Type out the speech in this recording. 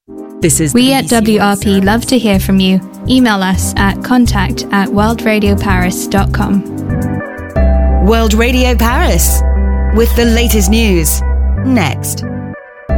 We at WRP love to hear from you. Email us at contact@worldradioparis.com. World Radio Paris, with the latest news. Next.